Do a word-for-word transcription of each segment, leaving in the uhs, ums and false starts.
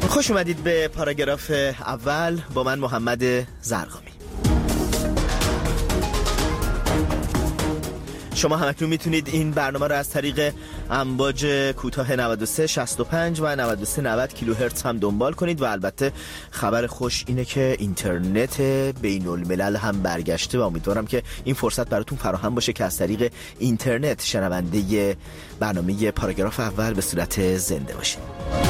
خوش اومدید به پاراگراف اول با من محمد زرقامی. شما همکنون میتونید این برنامه رو از طریق امواج کوتاه نود و سه شصت و پنج و نود و سه نود کیلوهرتز هم دنبال کنید و البته خبر خوش اینه که اینترنت بین الملل هم برگشته و امیدوارم که این فرصت براتون فراهم باشه که از طریق اینترنت شنونده برنامه پاراگراف اول به صورت زنده باشید.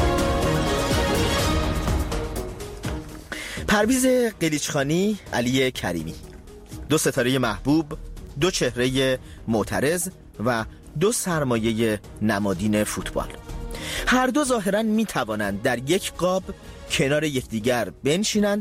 پرویز قلیچخانی، علی کریمی، دو ستاره محبوب، دو چهره معترض و دو سرمایه نمادین فوتبال. هر دو ظاهراً می توانند در یک قاب کنار یکدیگر بنشینند،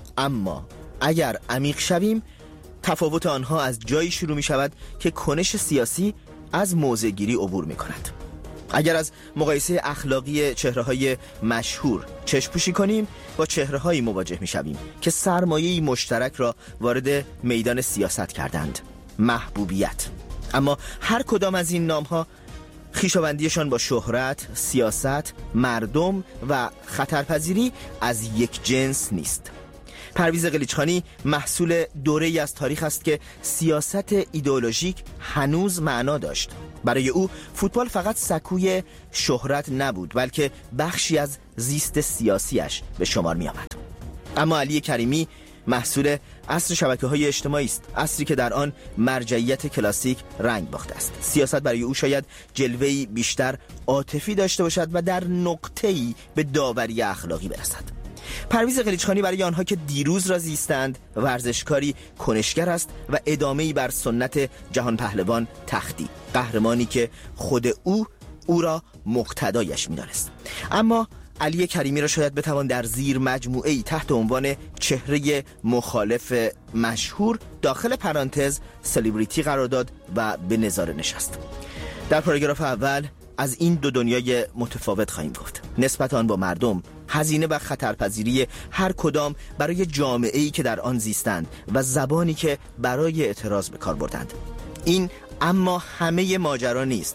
اما اگر عمیق شویم تفاوت آنها از جایی شروع می شود که کنش سیاسی از موضع‌گیری عبور می کند. اگر از مقایسه اخلاقی چهره‌های مشهور چشم‌پوشی کنیم با چهره‌هایی مواجه می‌شویم که سرمایه‌ای مشترک را وارد میدان سیاست کردند: محبوبیت. اما هر کدام از این نام‌ها خویشاوندیشان با شهرت، سیاست، مردم و خطرپذیری از یک جنس نیست. پرویز قلیچخانی محصول دوره‌ای از تاریخ است که سیاست ایدئولوژیک هنوز معنا داشت. برای او فوتبال فقط سکوی شهرت نبود، بلکه بخشی از زیست سیاسیش به شمار می آمد. اما علی کریمی محصول عصر شبکه‌های اجتماعی است، عصری که در آن مرجعیت کلاسیک رنگ باخته است. سیاست برای او شاید جلوه‌ای بیشتر عاطفی داشته باشد و در نقطه‌ای به داوری اخلاقی برسد. پرویز قلیچخانی برای آنها که دیروز را زیستند ورزشکاری کنشگر است و ادامه‌ای بر سنت جهان پهلوان تختی، قهرمانی که خود او او را مقتدایش می‌دانست. اما علی کریمی را شاید بتوان در زیر مجموعه‌ای تحت عنوان چهره مخالف مشهور داخل پرانتز سلبریتی قرار داد و به نظاره نشست. در پاراگراف اول از این دو دنیای متفاوت خواهیم گفت: نسبت آن با مردم، هزینه و خطرپذیری هر کدام برای جامعه‌ای که در آن زیستند و زبانی که برای اعتراض به کار بردند. این اما همه ماجرا نیست.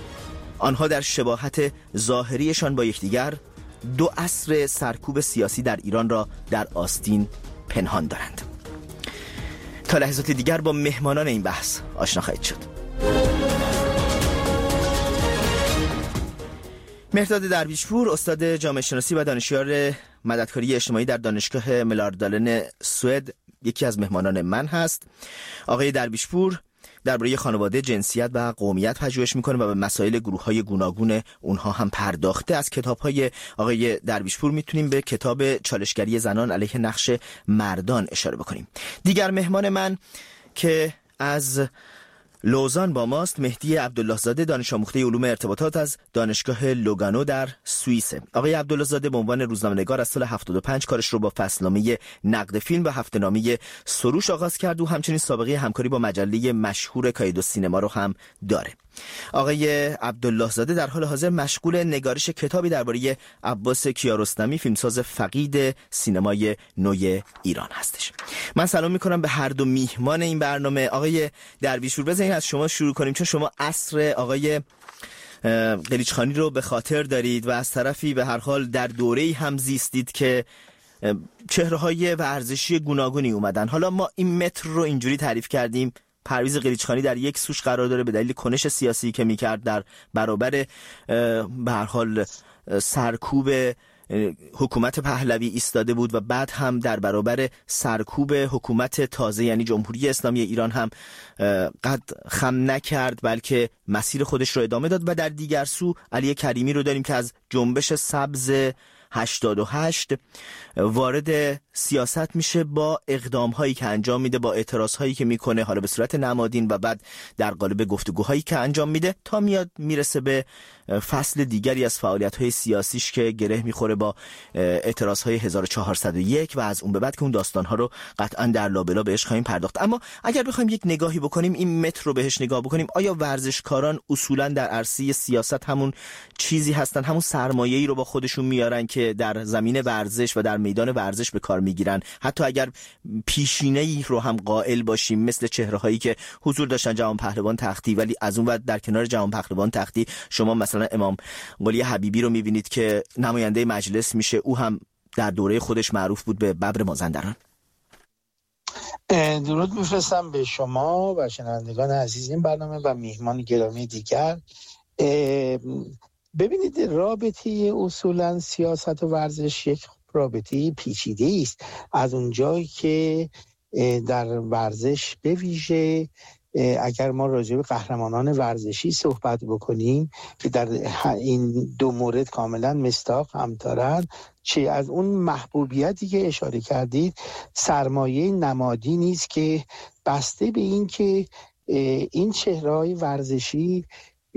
آنها در شباهت ظاهریشان با یکدیگر دو عصر سرکوب سیاسی در ایران را در آستین پنهان دارند. تا لحظات دیگر با مهمانان این بحث آشنا خواهید شد. مهرداد درویشپور، استاد جامعه شناسی و دانشیار مددکاری اجتماعی در دانشگاه ملاردالن سوئد، یکی از مهمانان من هست. آقای درویشپور درباره خانواده، جنسیت و قومیت پژوهش میکنه و به مسائل گروه‌های گوناگون اونها هم پرداخته. از کتاب‌های آقای درویشپور میتونیم به کتاب چالشگری زنان علیه نقش مردان اشاره بکنیم. دیگر مهمان من که از لوزان با ماست مهدی عبدالله زاده، دانش آموخته علوم ارتباطات از دانشگاه لوگانو در سوئیس. آقای عبدالله زاده به عنوان روزنامه‌نگار از سال هفتاد و پنج کارش رو با فصلنامه نقد فیلم و هفته‌نامه سروش آغاز کرد و همچنین سابقه همکاری با مجله مشهور کایدو سینما رو هم داره. آقای عبدالله زاده در حال حاضر مشغول نگارش کتابی درباره عباس کیارستمی، فیلمساز فقید سینمای نو ایران هستش. من سلام میکنم به هر دو میهمان این برنامه. آقای درویشپور، بذارید از شما شروع کنیم چون شما عصر آقای قلیچخانی رو به خاطر دارید و از طرفی به هر حال در دوره‌ای هم زیستید که چهره‌های ورزشی گوناگونی اومدن. حالا ما این متر رو اینجوری تعریف کردیم: پرویز قلیچخانی در یک سوش قرار داره به دلیل کنش سیاسی که میکرد در برابر به هر حال سرکوب حکومت پهلوی ایستاده بود و بعد هم در برابر سرکوب حکومت تازه یعنی جمهوری اسلامی ایران هم قد خم نکرد، بلکه مسیر خودش رو ادامه داد. و در دیگر سو علی کریمی رو داریم که از جنبش سبز هشتاد و هشت وارد سیاست میشه با اقدام هایی که انجام میده، با اعتراض هایی که میکنه، حالا به صورت نمادین و بعد در قالب گفتگوهایی که انجام میده، تا میاد میرسه به فصل دیگری از فعالیت های سیاسیش که گره میخوره با اعتراض های هزار و چهارصد و یک و از اون به بعد که اون داستان ها رو قطعا در لابلا بهش خواهیم پرداخت. اما اگر بخوایم یک نگاهی بکنیم، این متر رو بهش نگاه بکنیم، آیا ورزشکاران اصولا در عرصه سیاست همون چیزی هستن، همون سرمایه‌ای رو با خودشون میارن که که در زمین ورزش و در میدان ورزش به کار میگیرن، حتی اگر پیشینه‌ای رو هم قائل باشیم مثل چهره‌هایی که حضور داشتن جهان پهلوان تختی، ولی از اون بعد در کنار جهان پهلوان تختی شما مثلا امام قلی حبیبی رو میبینید که نماینده مجلس میشه، او هم در دوره خودش معروف بود به ببر مازندران. درود میفرستم به شما و شنوندگان عزیز این برنامه و میهمان گرامی دیگر. ببینید رابطه اصولا سیاست و ورزش یک رابطه پیچیده است. از اونجایی که در ورزش به ویژه اگر ما راجع به قهرمانان ورزشی صحبت بکنیم که در این دو مورد کاملا مصداق هم دارن، چه از اون محبوبیتی که اشاره کردید سرمایه نمادی نیست که بسته به این که این چهره‌های ورزشی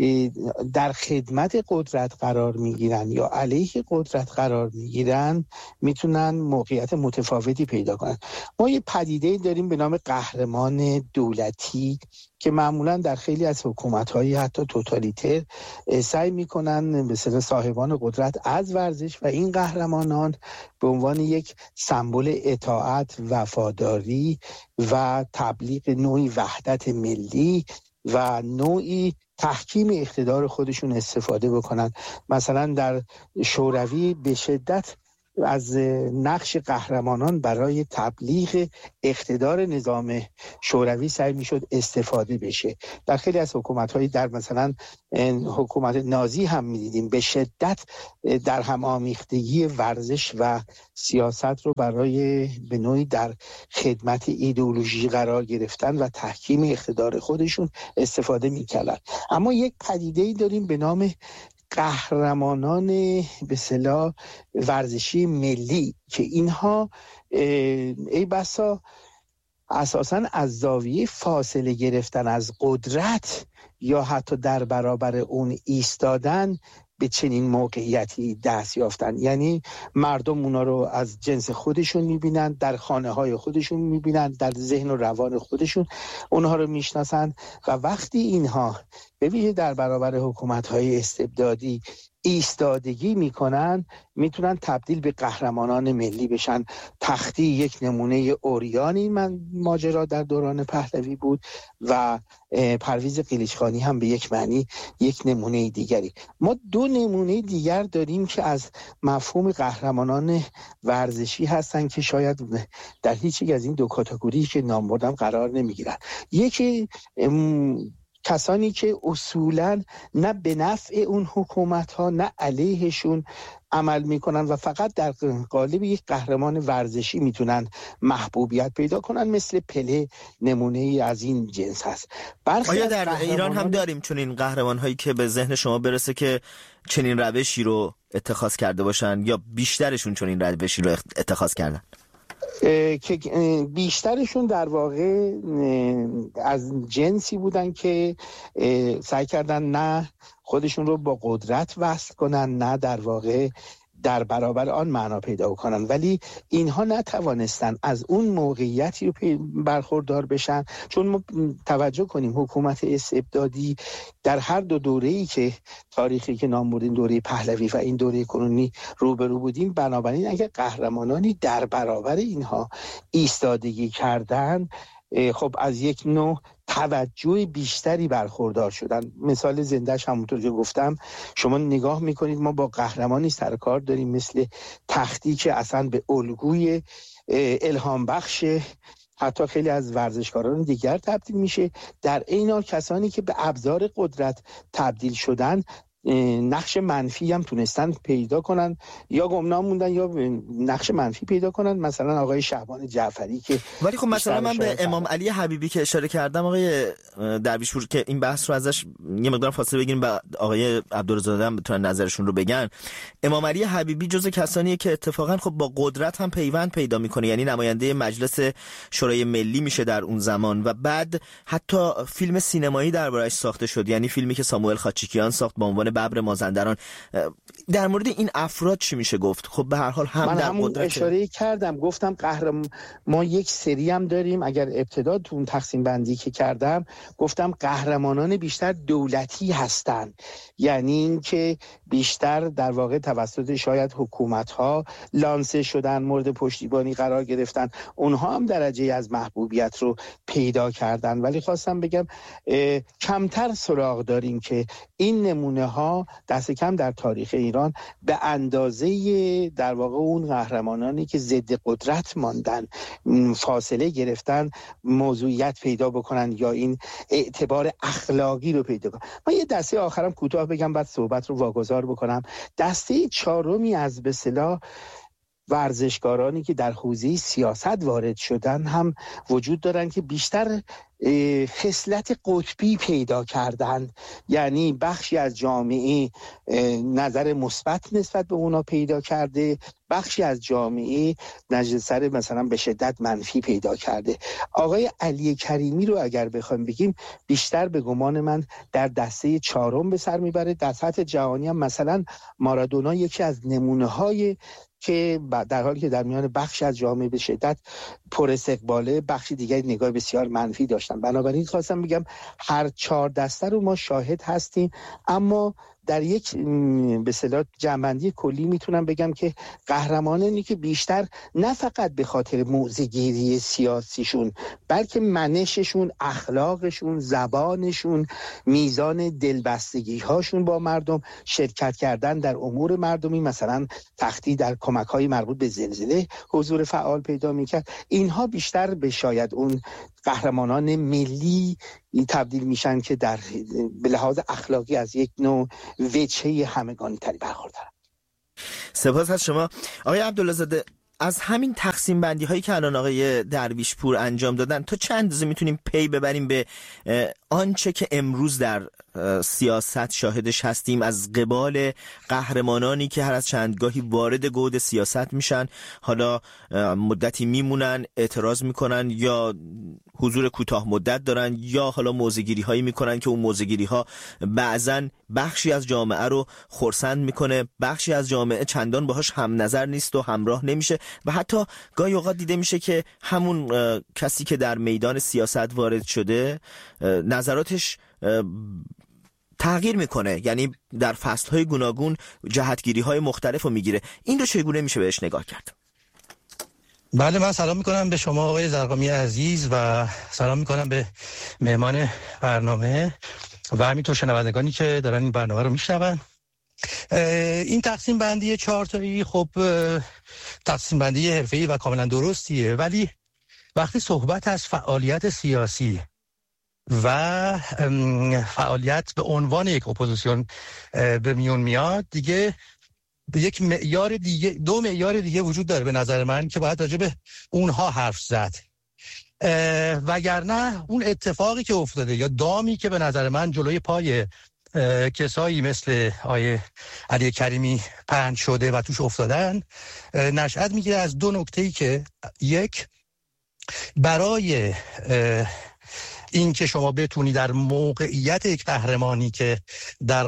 در خدمت قدرت قرار میگیرن یا علیه قدرت قرار میگیرن میتونن موقعیت متفاوتی پیدا کنن. ما یه پدیده داریم به نام قهرمان دولتی که معمولا در خیلی از حکومت‌های حتی توتالیتر سعی میکنن به اصطلاح صاحبان قدرت از ورزش و این قهرمانان به عنوان یک سمبل اطاعت، وفاداری و تبلیغ نوعی وحدت ملی و نوعی تحکیم اقتدار خودشون استفاده بکنن. مثلا در شوروی به شدت از نقش قهرمانان برای تبلیغ اقتدار نظام شوروی سعی میشد استفاده بشه. در خیلی از حکومت‌های در مثلا حکومت نازی هم می‌دیدیم به شدت در هم آمیختگی ورزش و سیاست رو برای به نوعی در خدمت ایدئولوژی قرار گرفتن و تحکیم اقتدار خودشون استفاده می‌کردن. اما یک پدیده‌ای داریم به نام قهرمانان به اصطلاح ورزشی ملی که اینها ای بسا اساساً از زاویه فاصله گرفتن از قدرت یا حتی در برابر اون ایستادن به چنین موقعیتی دست یافتن. یعنی مردم اونا رو از جنس خودشون میبینن، در خانه های خودشون میبینن، در ذهن و روان خودشون اونها رو میشناسن و وقتی اینها به ویژه در برابر حکومت های استبدادی ایستادگی میکنن میتونن تبدیل به قهرمانان ملی بشن. تختی یک نمونه اوریان این من ماجرا در دوران پهلوی بود و پرویز قلیچخانی هم به یک معنی یک نمونه دیگری. ما دو نمونه دیگر داریم که از مفهوم قهرمانان ورزشی هستن که شاید در هیچ یک از این دو کاتگوری که نام بردم قرار نمیگیرن. یکی کسانی که اصولاً نه به نفع اون حکومت ها نه علیهشون عمل میکنن و فقط در قالب یک قهرمان ورزشی میتونن محبوبیت پیدا کنن، مثل پله نمونه ای از این جنس هست. آیا در قهرمانان... ایران هم داریم چون این قهرمان هایی که به ذهن شما برسه که چنین روشی رو اتخاذ کرده باشن یا بیشترشون چون این روشی رو اتخاذ کردن؟ که بیشترشون در واقع از جنسی بودن که سعی کردن نه خودشون رو با قدرت وصل کنن نه در واقع در برابر آن معنا پیدا کنن، ولی اینها نتوانستن از اون موقعیتی رو برخوردار بشن. چون ما توجه کنیم حکومت استبدادی در هر دو دوره‌ای که تاریخی که نام بردیم، دوره پهلوی و این دوره کنونی روبرو بودیم، بنابراین اگر قهرمانانی در برابر اینها ایستادگی کردن خب از یک نوع توجه بیشتری برخوردار شدن. مثال زندهش همونطور که گفتم، شما نگاه میکنید ما با قهرمانی سر کار داریم مثل تختی که اصلا به الگوی الهام بخش حتی خیلی از ورزشکاران دیگر تبدیل میشه. در این حال کسانی که به ابزار قدرت تبدیل شدن نقش منفی هم تونستن پیدا کنن، یا گمنام موندن یا نقش منفی پیدا کنن. مثلا آقای شعبان جعفری که ولی خب مثلا من به امام علی حبیبی که اشاره کردم آقای درویشپور که این بحث رو ازش یه مقدار فاصله بگیریم و آقای عبدالرزاده هم بتونن نظرشون رو بگن. امام علی حبیبی جزو کسانیه که اتفاقا خب با قدرت هم پیوند پیدا میکنه، یعنی نماینده مجلس شورای ملی میشه در اون زمان و بعد حتی فیلم سینمایی دربارش ساخته شد، یعنی فیلمی که ساموئل خاچیکیان ساخت با عنوان ببر مازندران. در مورد این افراد چی میشه گفت؟ خب به هر حال هم من در همون قدرت اشاره کردم، گفتم قهرمان ما یک سری هم داریم. اگر ابتدا تو اون تقسیم بندی که کردم گفتم قهرمانان بیشتر دولتی هستن، یعنی این که بیشتر در واقع توسط شاید حکومت‌ها لانسه شدن، مورد پشتیبانی قرار گرفتن، اونها هم درجه از محبوبیت رو پیدا کردن. ولی خواستم بگم کمتر سراغ داریم که این نمونه ها دست کم در تاریخ ایران به اندازه در واقع اون قهرمانانی که ضد قدرت ماندن، فاصله گرفتن، موضوعیت پیدا بکنن یا این اعتبار اخلاقی رو پیدا کنن. من یه دسته آخرم کوتاه بگم بعد صحبت رو واگذار بکنم. دسته چهارمی از به اصطلاح ورزشکارانی که در حوزه سیاست وارد شدن هم وجود دارن که بیشتر خصلت قطبی پیدا کردند، یعنی بخشی از جامعه نظر مثبت نسبت به اونا پیدا کرده، بخشی از جامعه نظر مثلا به شدت منفی پیدا کرده. آقای علی کریمی رو اگر بخوایم بگیم بیشتر به گمان من در دسته چهارم به سر میبره. در سطح جهانی هم مثلا مارادونا یکی از نمونه‌های که در حالی که در میان بخش از جامعه به شدت پر استقباله، بخشی دیگه نگاه بسیار منفی داشتن. بنابراین خواستم بگم هر چهار دسته رو ما شاهد هستیم، اما در یک به اصطلاح جنبندی کلی میتونم بگم که قهرمانانی که بیشتر نه فقط به خاطر موضع‌گیری سیاسیشون بلکه منششون، اخلاقشون، زبانشون، میزان دلبستگی هاشون با مردم، شرکت کردن در امور مردمی، مثلا تختی در کمک‌های مربوط به زلزله حضور فعال پیدا میکرد، اینها بیشتر به شاید اون قهرمانان ملی تبدیل میشن که در به لحاظ اخلاقی از یک نوع وجهه همگانی تری برخوردارن. سپاس از شما آقای عبدالله زاده. از همین تقسیم بندی هایی که الان آقای درویش پور انجام دادن تا چند اندازه میتونیم پی ببریم به آنچه که امروز در سیاست شاهدش هستیم از قبال قهرمانانی که هر از چندگاهی وارد گود سیاست میشن، حالا مدتی میمونن، اعتراض میکنن یا حضور کوتاه مدت دارن یا حالا موضع‌گیری هایی میکنن که اون موضع‌گیری ها بعضن بخشی از جامعه رو خرسند میکنه، بخشی از جامعه چندان باهاش هم نظر نیست و همراه نمیشه و حتی گاهی اوقات دیده میشه که همون کسی که در میدان سیاست وارد شده نظراتش تغییر میکنه، یعنی در فصلهای گوناگون جهتگیری‌های مختلف رو میگیره. این رو چگونه میشه بهش نگاه کرد؟ بله، من سلام میکنم به شما آقای زرقامی عزیز و سلام میکنم به مهمان برنامه و همینطور شنوندگانی که دارن این برنامه رو میشنون. این تقسیم بندی چهار تایی خب تقسیم بندی حرفه‌ای و کاملا درستیه، ولی وقتی صحبت از فعالیت سیاسی و فعالیت به عنوان یک اپوزیسیون به میون میاد، دیگه به یک معیار دیگه دو معیار دیگه وجود داره به نظر من که باید راجع به اونها حرف زد. وگرنه اون اتفاقی که افتاده یا دامی که به نظر من جلوی پای کسایی مثل آیه علی کریمی پهن شده و توش افتادن نشأت میگیره از دو نکته‌ای که یک، برای این که شما بتونی در موقعیت یک قهرمانی که در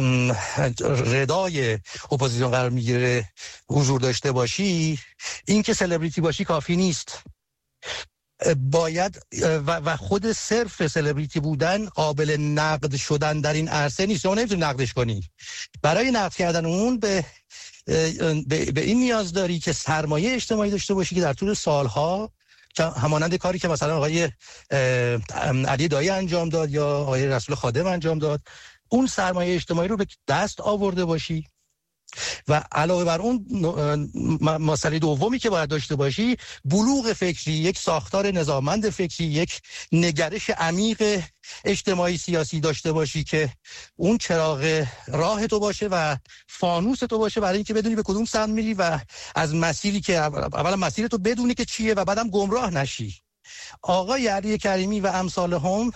ردای اپوزیسیون قرار میگیره حضور داشته باشی، این که سلبریتی باشی کافی نیست، باید و خود صرف سلبریتی بودن قابل نقد شدن در این عرصه نیست. شما نمیتونی نقدش کنی. برای نقد کردن اون به به این نیاز داری که سرمایه اجتماعی داشته باشی که در طول سالها همانند کاری که مثلا آقای علی دایی انجام داد یا آقای رسول خادم انجام داد، اون سرمایه اجتماعی رو به دست آورده باشی. و علاوه بر اون مسئله دومی که باید داشته باشی بلوغ فکری، یک ساختار نظاممند فکری، یک نگرش عمیق اجتماعی سیاسی داشته باشی که اون چراغ راه تو باشه و فانوس تو باشه برای اینکه بدونی به کدوم سمت میری و از مسیری که اولا مسیر تو بدونی که چیه و بعدم گمراه نشی. آقای علی کریمی و امثال هم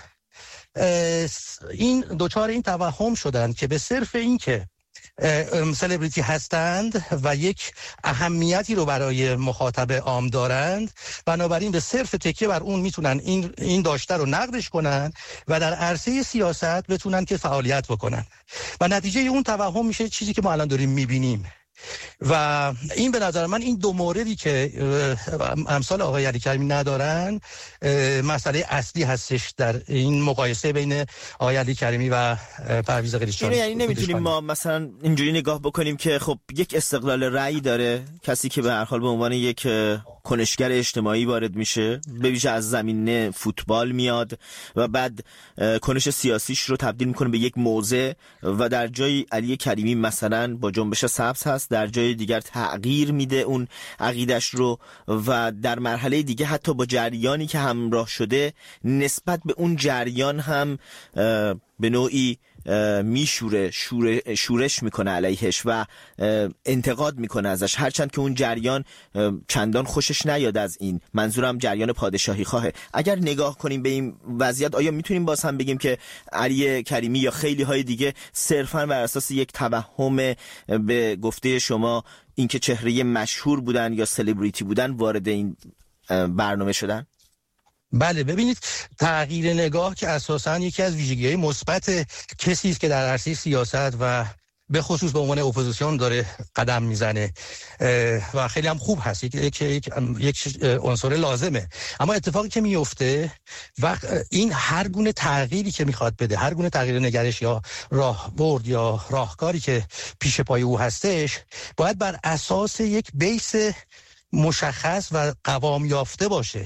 این دوچار این توهم شدن که به صرف این که سلبریتی هستند و یک اهمیتی رو برای مخاطب عام دارند، بنابراین به صرف تکیه بر اون میتونن این این داشته رو نقدش کنن و در عرصه سیاست بتونن که فعالیت بکنن و نتیجه اون توهم میشه چیزی که ما الان داریم میبینیم. و این به نظر من این دو موردی که امثال آقای علی کریمی ندارن مسئله اصلی هستش در این مقایسه بین آقای علی کریمی و پرویز قلیچخانی. یعنی نمیتونیم ما مثلا اینجوری نگاه بکنیم که خب یک استقلال رأی داره کسی که به هر حال به عنوان یک کنشگر اجتماعی وارد میشه، به ویژه از زمینه فوتبال میاد و بعد کنش سیاسیش رو تبدیل میکنه به یک موضع و در جای علی کریمی مثلا با جنبش سبز هست، در جای دیگر تغییر میده اون عقیدش رو و در مرحله دیگه حتی با جریانی که همراه شده نسبت به اون جریان هم به نوعی میشوره شوره شورش میکنه علیهش و انتقاد میکنه ازش، هرچند که اون جریان چندان خوشش نیاد از این. منظورم جریان پادشاهی خواهه. اگر نگاه کنیم به این وضعیت، آیا میتونیم باز هم بگیم که علی کریمی یا خیلی های دیگه صرفاً بر اساس یک توهم به گفته شما اینکه چهره مشهور بودن یا سلبریتی بودن وارد این برنامه شدن؟ بله، ببینید تغییر نگاه که اساساً یکی از ویژگی‌های مثبت کسی است که در عرصه سیاست و به خصوص به عنوان اپوزیسیون داره قدم میزنه و خیلی هم خوب هست، یک یک یک, یک عنصر لازمه. اما اتفاقی که میفته و این هر گونه تغییری که میخواد بده، هر گونه تغییر نگرش یا راهبرد یا راهکاری که پیش پای او هستش، باید بر اساس یک بیس مشخص و قوام یافته باشه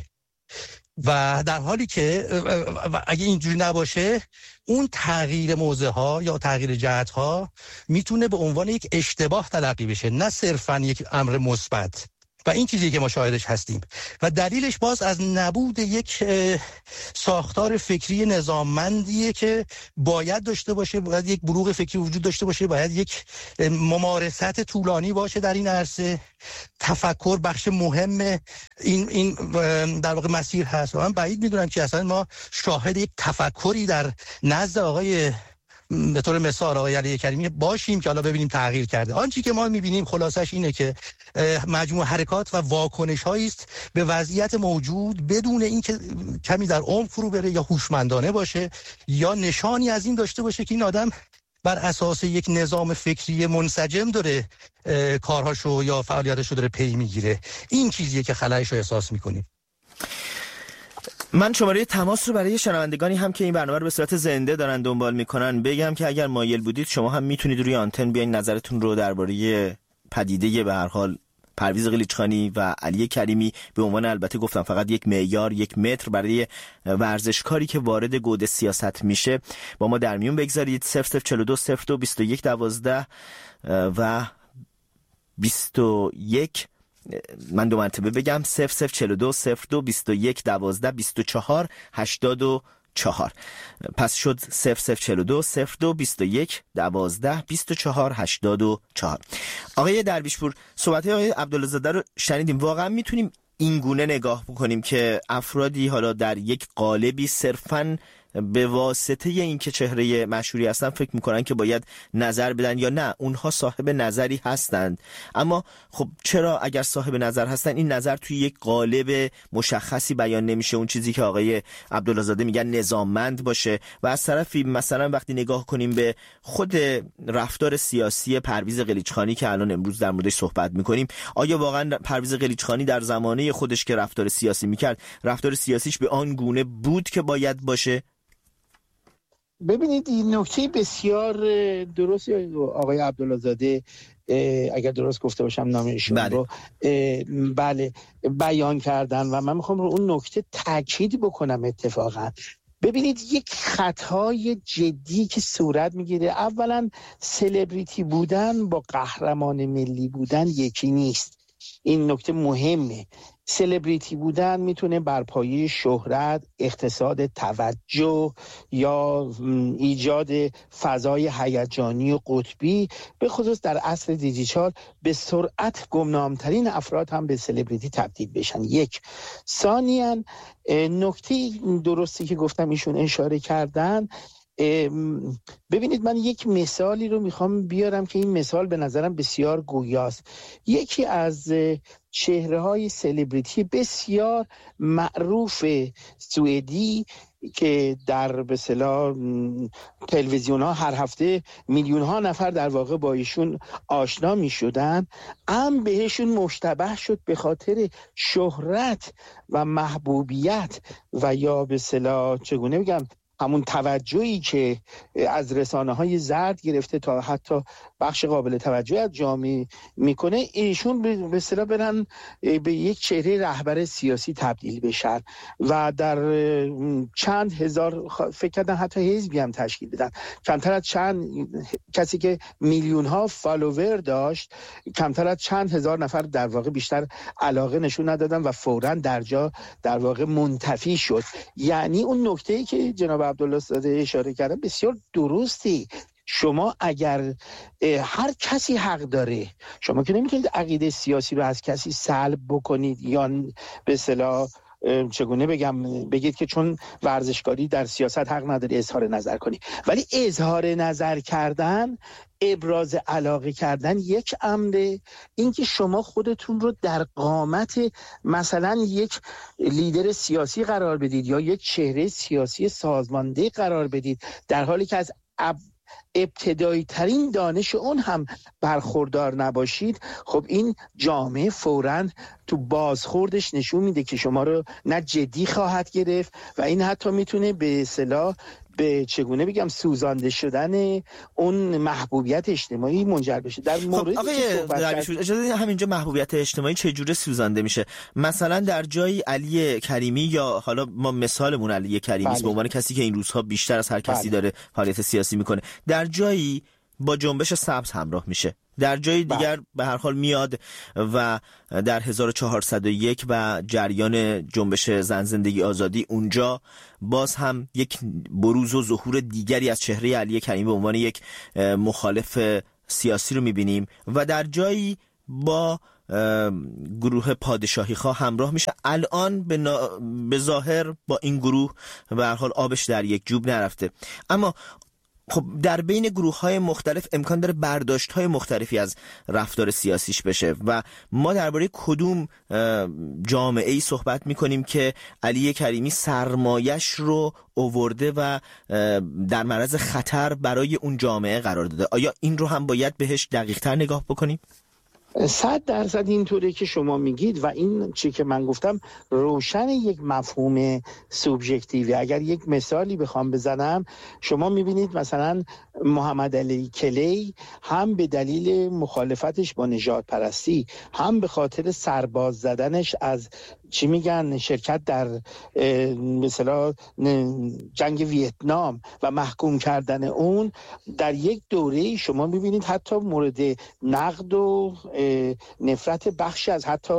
و در حالی که اگه اینجوری نباشه اون تغییر موضع ها یا تغییر جهت ها میتونه به عنوان یک اشتباه تلقی بشه، نه صرفاً یک امر مثبت. و این چیزی که ما شاهدش هستیم و دلیلش باز از نبود یک ساختار فکری نظاممندیه که باید داشته باشه، باید یک بلوغ فکری وجود داشته باشه، باید یک ممارست طولانی باشه در این عرصه. تفکر بخش مهم این این در واقع مسیر هست و من بعید میدونم که اصلا ما شاهد یک تفکری در نزد آقای به طور مثال آقای علی کریمی باشیم که حالا ببینیم تغییر کرده. آنچه که ما میبینیم خلاصش اینه که مجموع حرکات و واکنش‌هایی است به وضعیت موجود بدون اینکه کمی در عمق فرو بره یا هوشمندانه باشه یا نشانی از این داشته باشه که این آدم بر اساس یک نظام فکری منسجم داره کارهاشو یا فعالیتاشو داره پی میگیره. این چیزیه که خلأش رو احساس میکنیم. من شماره تماس رو برای شنوندگانی هم که این برنامه رو به صورت زنده دارن دنبال میکنن بگم که اگر مایل بودید شما هم میتونید روی آنتن بیاین نظرتون رو درباره پدیده به هر حال پرویز قلیچخانی و علی کریمی به عنوان البته گفتم فقط یک معیار یک متر برای ورزشکاری که وارد گود سیاست میشه با ما در میون بگذارید. صفر صفر چهل و دو صفر دو بیست و یک دوازده و بیست و یک. من دو مرتبه بگم صفر صفر چهل و دو صفر دو بیست و یک دوازده بیست و چهار هشتاد و چهار. پس شد صفر صفر چهل و دو صفر دو بیست و یک دوازده بیست و چهار هشتاد و چهار. آقای درویشپور، صحبت آقای عبدالله زاده رو شنیدیم. واقعا میتونیم این گونه نگاه بکنیم که افرادی حالا در یک قالبی صرفاً به واسطه این که چهره مشهوری هستن فکر میکنن که باید نظر بدن، یا نه اونها صاحب نظری هستند اما خب چرا اگر صاحب نظر هستن این نظر توی یک قالب مشخصی بیان نمیشه، اون چیزی که آقای عبدالله زاده میگن نظاممند باشه؟ و از طرفی مثلا وقتی نگاه کنیم به خود رفتار سیاسی پرویز قلیچخانی که الان امروز در موردش صحبت میکنیم، آیا واقعا پرویز قلیچخانی در زمانه خودش که رفتار سیاسی میکرد رفتار سیاسیش به آن گونه بود که باید باشه؟ ببینید این نکته بسیار درستی آقای عبدالله زاده اگر درست گفته باشم نام ایشون بله. رو بله بیان کردن و من میخوام رو اون نکته تاکید بکنم. اتفاقا ببینید یک خطای جدی که صورت میگیره، اولا سلبریتی بودن با قهرمان ملی بودن یکی نیست. این نکته مهمه. سلبریتی بودن میتونه بر پایه شهرت، اقتصاد توجه یا ایجاد فضای هیجانی و قطبی به خصوص در عصر دیجیتال به سرعت گمنامترین افراد هم به سلبریتی تبدیل بشن. یک. ثانیاً نکته درستی که گفتم ایشون اشاره کردن، ببینید من یک مثالی رو میخوام بیارم که این مثال به نظرم بسیار گویاست. یکی از چهره های سلبریتی بسیار معروف سوئدی که در به اصطلاح تلویزیون ها هر هفته میلیون ها نفر در واقع با ایشون آشنا می شدن، هم بهشون مشتبه شد به خاطر شهرت و محبوبیت و یا به اصطلاح چگونه بگم همون توجهی که از رسانه‌های زرد گرفته تا حتی بخش قابل توجهی از جامعه میکنه، ایشون به اصطلاح برن به یک چهره رهبر سیاسی تبدیل بشن و در چند هزار فکر کردن حتی حزبی هم تشکیل بدن. کمتر از چند کسی که میلیون ها فالوور داشت، کمتر از چند هزار نفر در واقع بیشتر علاقه نشون ندادن و فوراً در جا در واقع منتفی شد. یعنی اون نکته‌ای که جناب عبدالله زاده اشاره کردن بسیار درستی. شما اگر هر کسی حق داره، شما که نمیتونید عقیده سیاسی رو از کسی سلب بکنید یا به اصطلاح چگونه بگم بگید که چون ورزشکاری در سیاست حق نداری اظهار نظر کنی، ولی اظهار نظر کردن، ابراز علاقه کردن یک امره، اینکه شما خودتون رو در قامت مثلا یک لیدر سیاسی قرار بدید یا یک چهره سیاسی سازمانده قرار بدید در حالی که از اب ابتدایی ترین دانش اون هم برخوردار نباشید، خب این جامعه فوراً تو بازخوردش نشون میده که شما رو نه جدی خواهد گرفت و این حتی میتونه به اصطلاح به چگونه بگم سوزانده شدن اون محبوبیت اجتماعی منجر بشه. در مورد آقای اجازه همینجا محبوبیت اجتماعی چه جوره سوزانده میشه؟ مثلا در جای علی کریمی، یا حالا ما مثالمون علی کریمی است به عنوان کسی که این روزها بیشتر از هر کسی بله. داره فعالیت سیاسی میکنه، در جایی با جنبش سبز همراه میشه، در جای دیگر به هر حال میاد و در هزار و چهارصد و یک و جریان جنبش زن زندگی آزادی اونجا باز هم یک بروز و ظهور دیگری از چهره علی کریمی به عنوان یک مخالف سیاسی رو میبینیم و در جایی با گروه پادشاهی خواه همراه میشه. الان به, نا... به ظاهر با این گروه به هر حال آبش در یک جوب نرفته، اما خب در بین گروه‌های مختلف امکان داره برداشت‌های مختلفی از رفتار سیاسیش بشه و ما درباره کدوم جامعه‌ای صحبت می‌کنیم که علی کریمی سرمایش رو آورده و در معرض خطر برای اون جامعه قرار داده؟ آیا این رو هم باید بهش دقیق‌تر نگاه بکنیم؟ صد درصد اینطوره که شما میگید و این چی که من گفتم روشن یک مفهوم سوبژکتیوی. اگر یک مثالی بخوام بزنم، شما میبینید مثلا محمد علی کلی هم به دلیل مخالفتش با نژاد پرستی، هم به خاطر سرباز زدنش از چی میگن شرکت در مثلا جنگ ویتنام و محکوم کردن اون، در یک دوره شما میبینید حتی مورد نقد و نفرت بخشی از حتی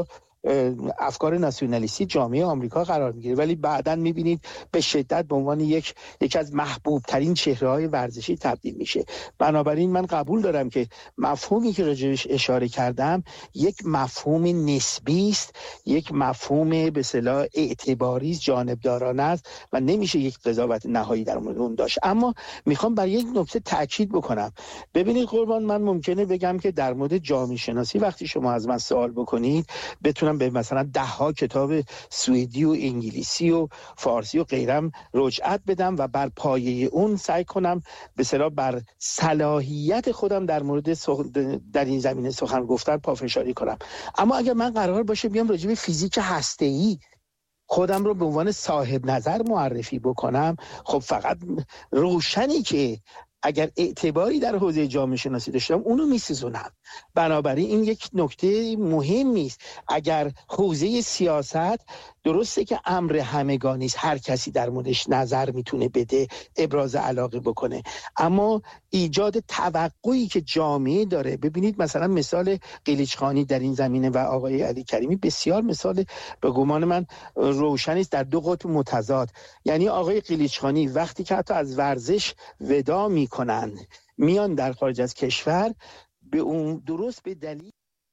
افکار ناسیونالیستی جامعه آمریکا قرار میگیره، ولی بعداً میبینید به شدت به عنوان یک یکی از محبوب ترین چهره‌های ورزشی تبدیل میشه. بنابراین من قبول دارم که مفهومی که راجعش اشاره کردم یک مفهوم نسبی است، یک مفهوم به اصطلاح اعتباری جانبدارانه است و نمیشه یک قضاوت نهایی در مورد اون داشت. اما میخوام بر یک نکته تاکید بکنم. ببینید قربان، من ممکنه بگم که در مورد جامعه شناسی وقتی شما از من سوال بکنید بتونم به مثلا ده ها کتاب سوئدی و انگلیسی و فارسی و غیرم رجعت بدم و بر پایه اون سعی کنم به اصطلاح بر صلاحیت خودم در مورد سخ... در این زمینه سخن گفتن پافشاری کنم. اما اگر من قرار باشه بیام راجع به فیزیک هسته‌ای خودم رو به عنوان صاحب نظر معرفی بکنم، خب فقط روشنی که اگر اعتباری در حوزه جامعه شناسی داشتم اونو میسوزونم. بنابراین این یک نکته مهمی است. اگر حوزه سیاست درسته که امر همگانی است، هر کسی در موردش نظر میتونه بده، ابراز علاقه بکنه، اما ایجاد توقعی که جامعه داره. ببینید مثلا مثال قلیچخانی در این زمینه و آقای علی کریمی بسیار مثال به گمان من روشن است در دو قطب متضاد. یعنی آقای قلیچخانی وقتی که حتی از ورزش وداع میکنن میان در خارج از کشور، به اون درست به دلیل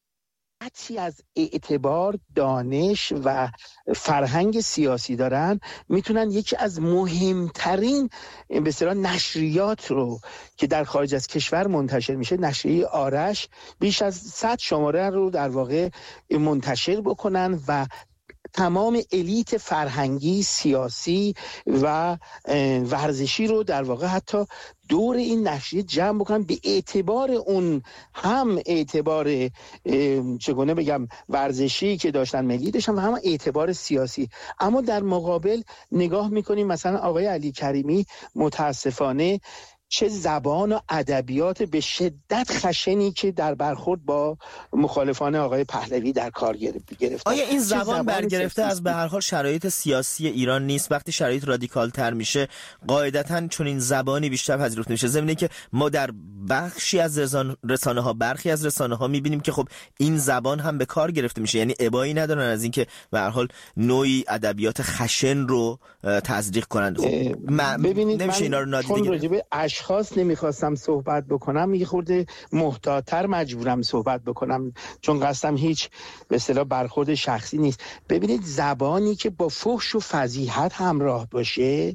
حتی از اعتبار، دانش و فرهنگ سیاسی دارن، میتونن یکی از مهمترین به اصطلاح نشریات رو که در خارج از کشور منتشر میشه، نشریه آرش، بیش از صد شماره رو در واقع منتشر بکنن و تمام الیت فرهنگی، سیاسی و ورزشی رو در واقع حتی دور این نشریه جمع بکنم، به اعتبار اون هم اعتبار چگونه بگم ورزشی که داشتن ملی داشتن و هم اعتبار سیاسی. اما در مقابل نگاه میکنیم مثلا آقای علی کریمی متاسفانه چه زبان و ادبیات به شدت خشنی که در برخورد با مخالفان آقای پهلوی در کار گرفت. آیا این زبان برگرفته از به هر حال شرایط سیاسی ایران نیست؟ وقتی شرایط رادیکال تر میشه قاعدتاً چون این زبانی بیشتر پذیرفته میشه، ضمن اینکه ما در بخشی از رسانه ها برخی از رسانه ها میبینیم که خب این زبان هم به کار گرفته میشه، یعنی ابایی ندارن از اینکه به هر حال نوعی ادبیات خشن رو تزریق کنند. خب ببینید نمیشه اینا رو نادیده گرفت. خاص نمیخواستم صحبت بکنم، یه خورده محتاط‌تر مجبورم صحبت بکنم چون قصدم هیچ به اصطلاح برخورد شخصی نیست. ببینید زبانی که با فحش و فضیحت همراه باشه،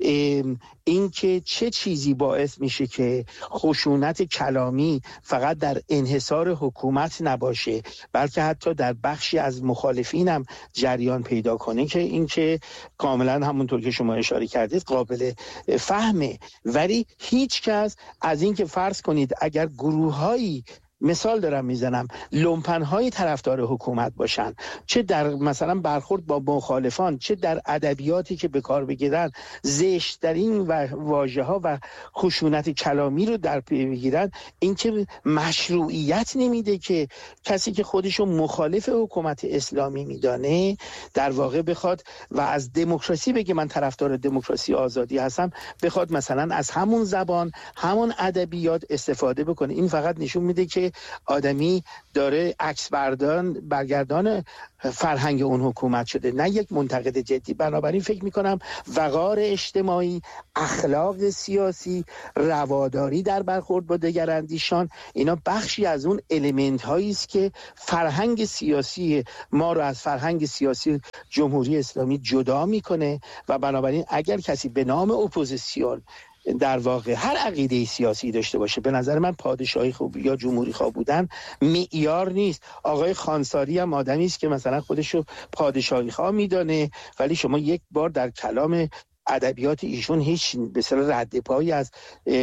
این که چه چیزی باعث میشه که خشونت کلامی فقط در انحصار حکومت نباشه بلکه حتی در بخشی از مخالفین هم جریان پیدا کنه، که این که کاملا همونطور که شما اشاره کردید قابل فهمه. ولی هیچ کس از این که فرض کنید اگر گروه‌هایی، مثال دارم میزنم، لومپن‌های طرفدار حکومت باشن، چه در مثلا برخورد با مخالفان، چه در ادبیاتی که به کار بگیرن زشت‌ترین واژه‌ها و خشونت کلامی رو در پی بگیرن، این که مشروعیت نمیده که کسی که خودشو مخالف حکومت اسلامی میدانه در واقع بخواد و از دموکراسی بگه من طرفدار دموکراسی آزادی هستم، بخواد مثلا از همون زبان، همون ادبیات استفاده بکنه. این فقط نشون میده که آدمی داره عکس بردان برگردان فرهنگ اون حکومت شده، نه یک منتقد جدی. بنابراین فکر میکنم وقار اجتماعی، اخلاق سیاسی، رواداری در برخورد با دگراندیشان، اینا بخشی از اون المنت هایی است که فرهنگ سیاسی ما رو از فرهنگ سیاسی جمهوری اسلامی جدا میکنه. و بنابراین اگر کسی به نام اپوزیسیون در واقع هر عقیده سیاسی داشته باشه، به نظر من پادشاهی خوب یا جمهوری خواه بودن معیار نیست. آقای خانساری هم آدمی است که مثلا خودشو پادشاهی خواه میدانه، ولی شما یک بار در کلام ادبیات ایشون هیچ به اصطلاح رد پایی از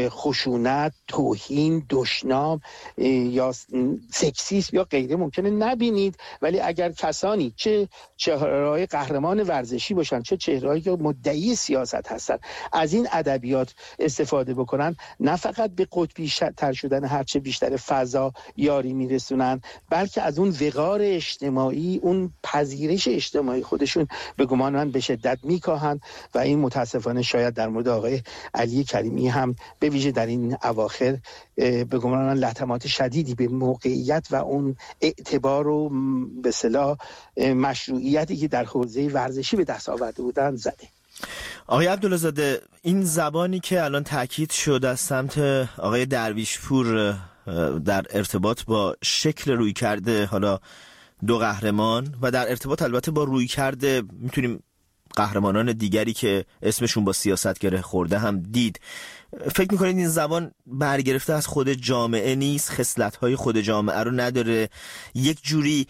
خشونت، توهین، دشنام یا سکسیسم یا غیره ممکنه نبینید. ولی اگر کسانی چه چهره‌های قهرمان ورزشی باشن، چه چهره‌هایی که مدعی سیاست هستن، از این ادبیات استفاده بکنن، نه فقط به قطبی تر شدن هرچه بیشتر فضا یاری میرسونن، بلکه از اون وقار اجتماعی، اون پذیرش اجتماعی خودشون به گمان من به شدت میکاهن. و این متاسفانه شاید در مورد آقای علی کریمی هم به ویژه در این اواخر به گمان من لطمات شدیدی به موقعیت و اون اعتبار و به اصطلاح مشروعیتی که در حوزه ورزشی به دست آورده بودن زده. آقای عبدالله زاده، این زبانی که الان تاکید شد از سمت آقای درویشپور در ارتباط با شکل روی کرده حالا دو قهرمان و در ارتباط البته با روی کرده میتونیم قهرمانان دیگری که اسمشون با سیاست گره خورده هم دید، فکر میکنید این زبان برگرفته از خود جامعه نیست؟ خصلت‌های خود جامعه رو نداره؟ یک جوری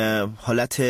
حالت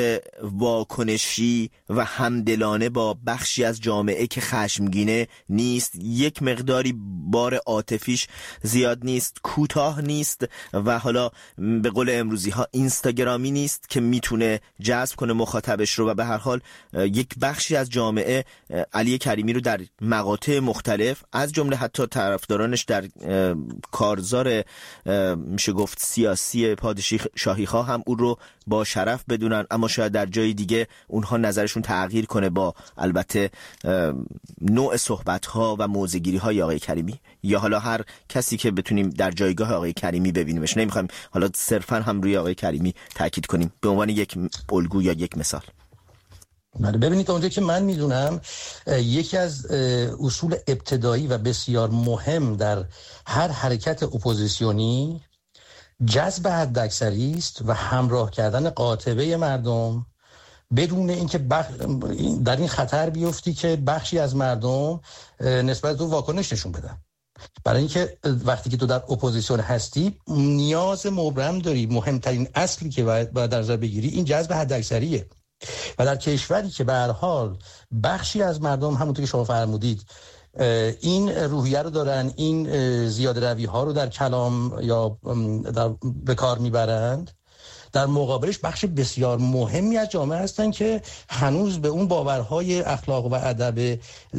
واکنشی و همدلانه با بخشی از جامعه که خشمگینه نیست؟ یک مقداری بار عاطفیش زیاد نیست؟ کوتاه نیست؟ و حالا به قول امروزی ها اینستاگرامی نیست که میتونه جذب کنه مخاطبش رو؟ و به هر حال یک بخشی از جامعه علی کریمی رو در مقاطع مختلف از جمله حتی طرفدارانش در کارزار میشه گفت سیاسی پادشاهی خواه هم اون رو با شرف بدونن، اما شاید در جای دیگه اونها نظرشون تغییر کنه با البته نوع صحبت‌ها و موضع‌گیری‌های آقای کریمی، یا حالا هر کسی که بتونیم در جایگاه آقای کریمی ببینیمش. نمیخوایم حالا صرفا هم روی آقای کریمی تاکید کنیم، به عنوان یک الگو یا یک مثال. بله، ببینید اونجا که من میدونم یکی از اصول ابتدایی و بسیار مهم در هر حرکت اپوزیسیونی جذب حداکثری است و همراه کردن قاطبه مردم بدون اینکه بخ... در این خطر بیفتی که بخشی از مردم نسبت به واکنش نشون بدن. برای اینکه وقتی که تو در اپوزیسیون هستی نیاز مبرم داری، مهمترین اصلی که باید در نظر بگیری این جذب حداکثریه. و در کشوری که به هر حال بخشی از مردم همونطور که شما فرمودید این روحیه رو دارن، این زیاده روی ها رو در کلام یا در به کار میبرند، در مقابلش بخش بسیار مهمی از جامعه هستن که هنوز به اون باورهای اخلاق و ادب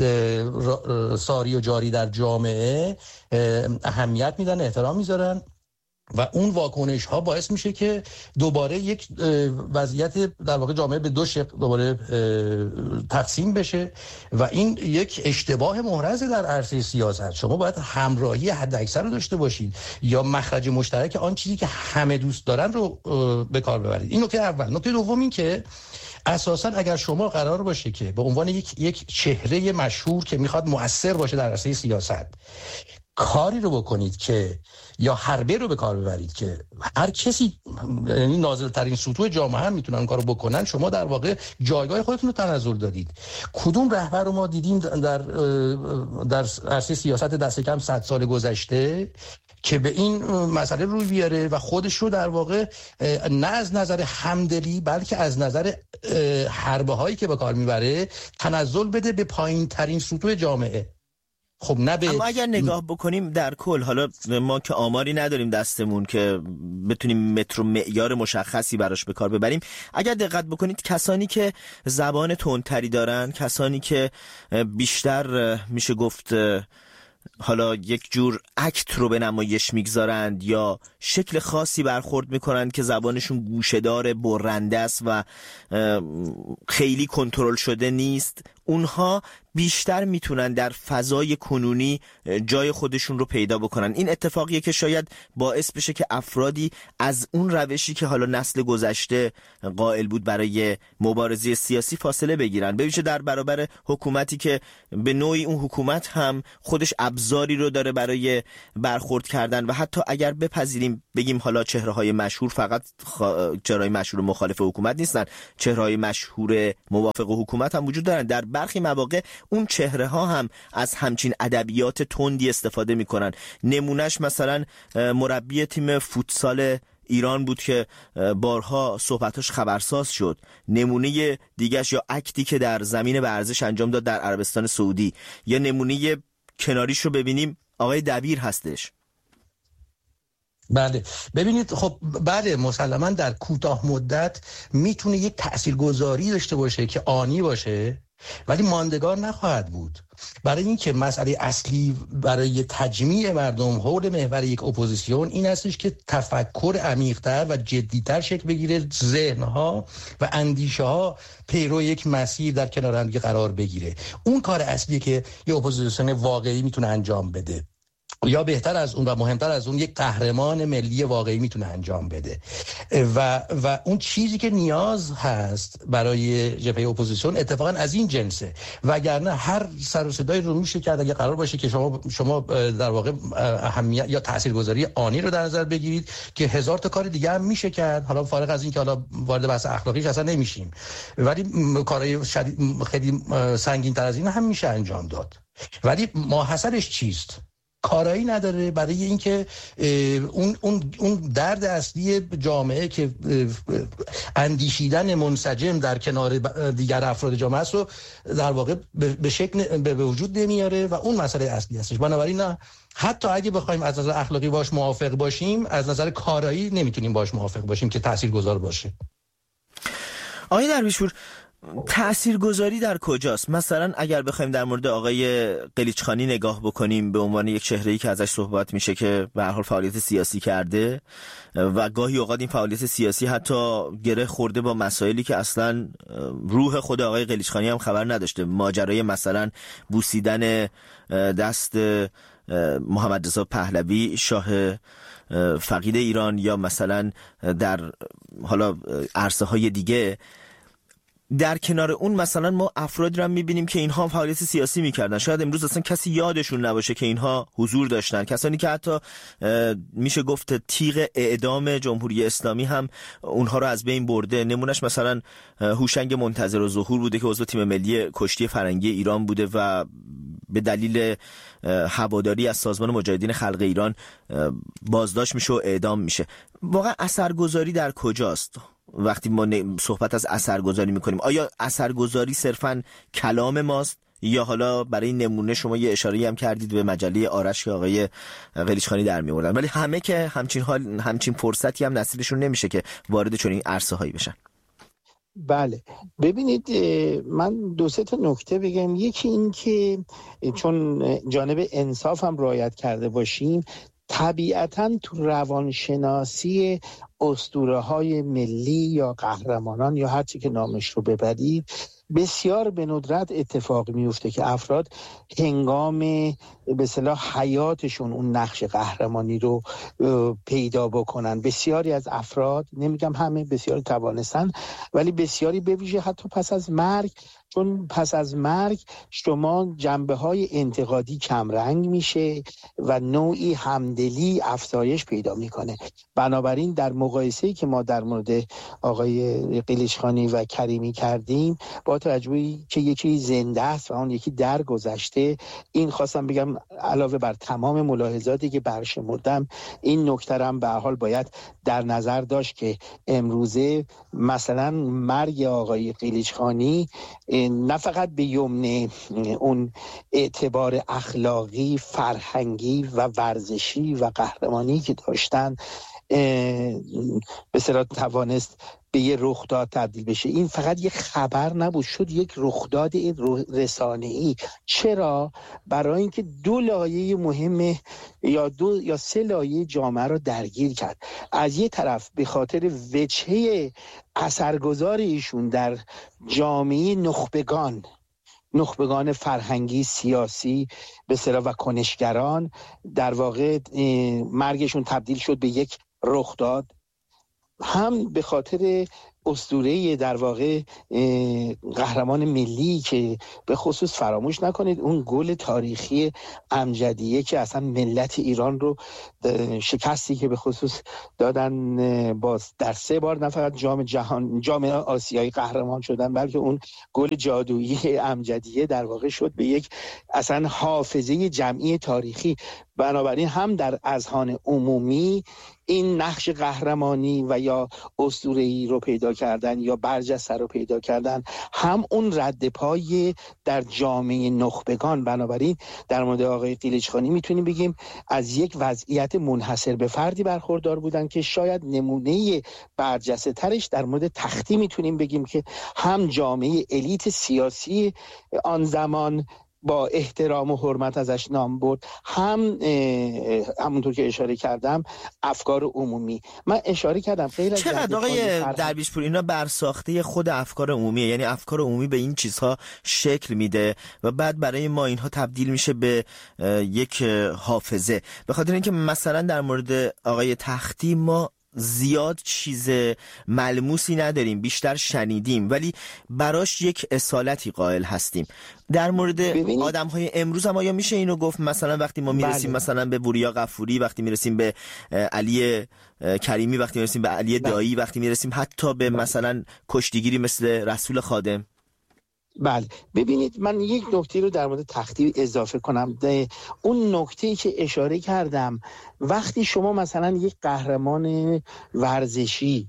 ساری و جاری در جامعه اهمیت میدن، احترام میذارن و اون واکنش ها باعث میشه که دوباره یک وضعیت در واقع جامعه به دو شق دوباره تقسیم بشه و این یک اشتباه محرز در عرصه سیاست. شما باید همراهی حداکثر رو داشته باشید یا مخرج مشترک آن چیزی که همه دوست دارن رو به کار ببرید. این نکته اول. نکته دوم این که اساساً اگر شما قرار باشه که به عنوان یک یک چهره مشهور که میخواد مؤثر باشه در عرصه سیاست کاری رو بکنید که یا حربه رو به کار ببرید که هر کسی، یعنی نازل‌ترین سطوح جامعه هم میتونن کارو بکنن، شما در واقع جایگاه خودتون رو تنزل دادید. کدوم رهبر رو ما دیدیم در در عرصه سیاست دست کم صد سال گذشته که به این مسئله روی بیاره و خودش رو در واقع نه از نظر همدلی بلکه از نظر حربه هایی که به کار میبره تنزل بده به پایین ترین سطوح جامعه؟ خب نه به... اما اگر نگاه بکنیم در کل، حالا ما که آماری نداریم دستمون که بتونیم متر و معیار مشخصی براش به کار ببریم، اگر دقت بکنید کسانی که زبان تندتری دارن، کسانی که بیشتر میشه گفت حالا یک جور اکت رو به نمایش میگذارند یا شکل خاصی برخورد میکنند که زبانشون گوشه‌دار، برنده است و خیلی کنترل شده نیست، اونها بیشتر میتونن در فضای کنونی جای خودشون رو پیدا بکنن. این اتفاقیه که شاید باعث بشه که افرادی از اون روشی که حالا نسل گذشته قائل بود برای مبارزه سیاسی فاصله بگیرن، به ویژه در برابر حکومتی که به نوعی اون حکومت هم خودش ابزاری رو داره برای برخورد کردن و حتی اگر بپذیریم بگیم حالا چهره‌های مشهور فقط خا... چهره‌های مشهور مخالف حکومت نیستن، چهره‌های مشهور موافق حکومت هم وجود دارن. در برخی مواقع اون چهره ها هم از همچین ادبیات تندی استفاده میکنن. نمونهش مثلا مربی تیم فوتسال ایران بود که بارها صحبتاش خبرساز شد. نمونه دیگهش یا اکتی که در زمین ورزش انجام داد در عربستان سعودی، یا نمونه کناریش رو ببینیم آقای دبیر هستش. بله ببینید، خب بله مسلما در کوتاه مدت میتونه یک تاثیرگذاری داشته باشه که آنی باشه ولی ماندگار نخواهد بود. برای اینکه مسئله اصلی برای تجمیع مردم حول محور یک اپوزیسیون این هستش که تفکر عمیق‌تر و جدی‌تر شکل بگیره، ذهن‌ها و اندیشه‌ها پیرو یک مسیر در کنار هم دیگه قرار بگیره. اون کار اصلیه که یک اپوزیسیون واقعی میتونه انجام بده، یا بهتر از اون و مهمتر از اون یک قهرمان ملی واقعی میتونه انجام بده. و و اون چیزی که نیاز هست برای جبهه اپوزیسیون اتفاقا از این جنسه، وگرنه هر سر و صدایی رو میشه کرد اگه قرار باشه که شما شما در واقع اهمیت یا تاثیرگذاری آنی رو در نظر بگیرید که هزار تا کار دیگه هم میشه کرد، حالا فارغ از این که حالا وارد بحث اخلاقیش اصلا نمیشیم، ولی کارهای شدید خیلی سنگین تر از این هم میشه انجام داد. ولی ماحصلش چیست؟ کارایی نداره برای اینکه اون اون اون درد اصلی جامعه که اندیشیدن منسجم در کنار دیگر افراد جامعه است رو در واقع به شکل به وجود نمیاره و اون مسئله اصلی هستش. بنابراین نه، حتی اگه بخوایم از نظر اخلاقی باش موافق باشیم، از نظر کارایی نمیتونیم باش موافق باشیم که تاثیرگذار باشه. آقای درویشپور، تاثیرگذاری در کجاست؟ مثلا اگر بخوایم در مورد آقای قلیچخانی نگاه بکنیم به عنوان یک چهره‌ای که ازش صحبت میشه که به هر حال فعالیت سیاسی کرده و گاهی اوقات این فعالیت سیاسی حتی گره خورده با مسائلی که اصلا روح خود آقای قلیچخانی هم خبر نداشته، ماجرای مثلا بوسیدن دست محمد رضا پهلوی شاه فقید ایران، یا مثلا در حالا عرصه های دیگه. در کنار اون مثلا ما افراد رو میبینیم که اینها فعالیت سیاسی میکردن، شاید امروز اصلا کسی یادشون نباشه که اینها حضور داشتن، کسانی که حتی میشه گفت تیغ اعدام جمهوری اسلامی هم اونها رو از بین برده. نمونهش مثلا هوشنگ منتظر الظهور بوده که عضو تیم ملی کشتی فرنگی ایران بوده و به دلیل هواداری از سازمان مجاهدین خلق ایران بازداشت میشه و اعدام میشه. واقعا اثرگذاری در کجاست؟ وقتی ما صحبت از اثرگذاری میکنیم؟ آیا اثرگذاری صرفاً کلام ماست، یا حالا برای نمونه شما یه اشاره‌ای هم کردید به مجله آرش که آقای قلیچخانی در می‌آوردن، ولی همه که همچین حال همچین فرصتی هم نصیبشون نمیشه که وارد چنین عرصه‌هایی بشن. بله ببینید، من دو سه تا نکته بگم. یکی این که چون جانب انصاف هم رعایت کرده باشیم، طبیعتاً تو روانشناسی اسطوره‌های ملی یا قهرمانان یا هر چی که نامش رو ببرید، بسیار به ندرت اتفاق میفته که افراد هنگام به اصطلاح حیاتشون اون نقش قهرمانی رو پیدا بکنن. بسیاری از افراد، نمیگم همه، بسیاری توانستن، ولی بسیاری به ویژه حتی پس از مرگ، چون پس از مرگ شما جنبه‌های انتقادی کمرنگ میشه و نوعی همدلی افزایش پیدا میکنه. بنابراین در مقایسه‌ای که ما در مورد آقای قلیچخانی و کریمی کردیم، با توجهی که یکی زنده است و اون یکی درگذشته، این خواستم بگم علاوه بر تمام ملاحظاتی که برشمردم، این نکته هم به هر حال باید در نظر داشت که امروزه مثلا مرگ آقای قلیچخانی نه فقط به یمن اون اعتبار اخلاقی، فرهنگی و ورزشی و قهرمانی که داشتن به صورت توانست به یه رخداد تبدیل بشه، این فقط یک خبر نبود، شد یک رخداد رسانه‌ای. چرا؟ برای اینکه دو لایه مهم یا دو یا سه لایه جامعه رو درگیر کرد. از یه طرف به خاطر وجهه اثرگذار ایشون در جامعه نخبگان نخبگان فرهنگی، سیاسی به اصطلاح و کنشگران، در واقع مرگشون تبدیل شد به یک رخداد، هم به خاطر اسطوره در واقع قهرمان ملی که به خصوص فراموش نکنید اون گل تاریخی امجدیه که اصلا ملت ایران رو شکستی که به خصوص دادن، باز در سه بار نه فقط جام جهان، جام آسیایی قهرمان شدن، بلکه اون گل جادویی امجدیه در واقع شد به یک اصلا حافظه جمعی تاریخی. بنابراین هم در اذهان عمومی این نقش قهرمانی و یا اسطوره‌ای رو پیدا کردن یا برجسته رو پیدا کردن، هم اون رد پای در جامعه نخبگان. بنابراین در مورد آقای قلیچخانی میتونیم بگیم از یک وضعیت منحصر به فردی برخوردار بودن که شاید نمونه برجسته ترش در مورد تختی میتونیم بگیم که هم جامعه الیت سیاسی آن زمان با احترام و حرمت ازش نام برد، هم همونطور که اشاره کردم افکار عمومی. من اشاره کردم غیر از چقدر آقای درویشپور اینا برساخته خود افکار عمومیه، یعنی افکار عمومی به این چیزها شکل میده و بعد برای ما اینها تبدیل میشه به یک حافظه. به خاطر اینکه مثلا در مورد آقای تختی ما زیاد چیز ملموسی نداریم، بیشتر شنیدیم، ولی براش یک اصالتی قائل هستیم. در مورد آدم‌های امروز هم آیا میشه اینو گفت؟ مثلا وقتی ما میرسیم بله. مثلا به وریا غفوری، وقتی میرسیم به علی کریمی، وقتی میرسیم به علی دایی، وقتی میرسیم حتی به بله. مثلا کشتیگیری مثل رسول خادم. بله ببینید، من یک نکته رو در مورد تختی اضافه کنم. اون نکته‌ای که اشاره کردم، وقتی شما مثلا یک قهرمان ورزشی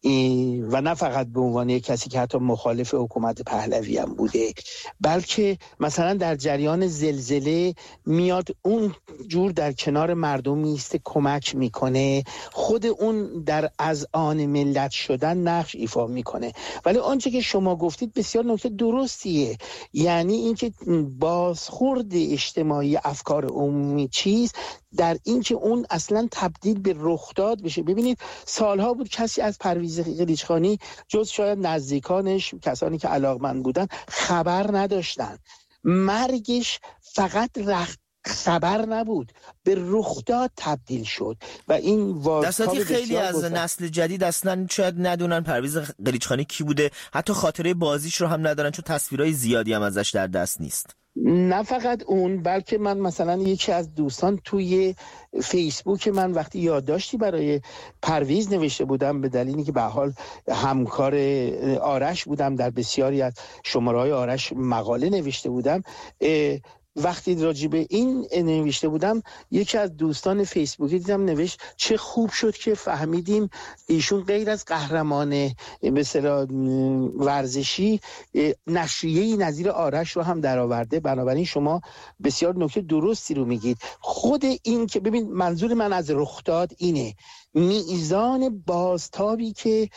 و نه فقط به عنوان یک کسی که حتی مخالف حکومت پهلوی هم بوده، بلکه مثلا در جریان زلزله میاد اون جور در کنار مردم میسته، کمک میکنه، خود اون در اذعان ملت شدن نقش ایفا میکنه. ولی آنچه که شما گفتید بسیار نکته درستیه، یعنی اینکه بازخورد اجتماعی افکار عمومی چیز در این که اون اصلا تبدیل به رخداد بشه. ببینید سالها بود کسی از پرویز قلیچخانی جز شاید نزدیکانش، کسانی که علاقمند بودن، خبر نداشتن. مرگش فقط رخ خبر نبود، به رخداد تبدیل شد و این واقعا خیلی از گفتن. نسل جدید اصلا شاید ندونن پرویز قلیچخانی کی بوده، حتی خاطره بازیش رو هم ندارن چون تصویرهای زیادی هم ازش در دست نیست. نه فقط اون، بلکه من مثلا یکی از دوستان توی فیسبوک من وقتی یادداشتی برای پرویز نوشته بودم، به دلیلی که به حال همکار آرش بودم، در بسیاری از شماره‌های آرش مقاله نوشته بودم، وقتی راجع به این نوشته بودم یکی از دوستان فیسبوکی دیدم نوشت چه خوب شد که فهمیدیم ایشون غیر از قهرمان به اصطلاح ورزشی نشریه‌ای نظیر آرش رو هم درآورده. بنابراین شما بسیار نکته درستی رو میگید. خود این که ببین منظور من از رخداد اینه، میزان بازتابی که